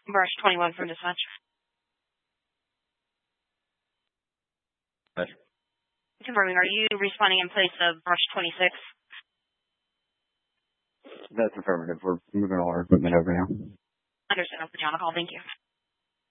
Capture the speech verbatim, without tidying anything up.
Brush twenty-one from dispatch. Yes. Confirming, are you responding in place of Brush twenty-six? That's affirmative. We're moving all our equipment over now. Understood. I'll put you on the call. Thank you.